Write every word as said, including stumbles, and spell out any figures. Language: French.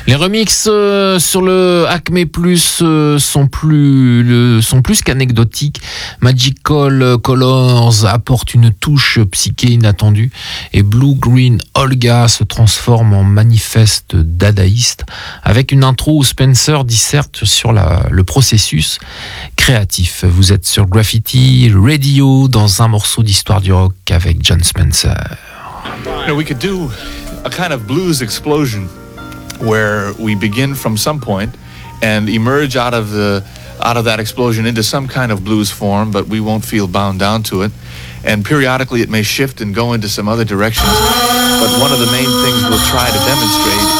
Les remixes euh, sur le Acme Plus euh, sont plus le, sont plus qu'anecdotiques. Magical Colors apporte une touche psyché inattendue et Blue Green Olga se transforme en manifeste dadaïste avec une intro où Spencer disserte sur la, le processus créatif. Vous êtes sur Graffiti Radio dans un morceau d'histoire du rock avec Jon Spencer. You know, we could do a kind of blues explosion where we begin from some point and emerge out of the out of that explosion into some kind of blues form, but we won't feel bound down to it. And periodically it may shift and go into some other directions. But one of the main things we'll try to demonstrate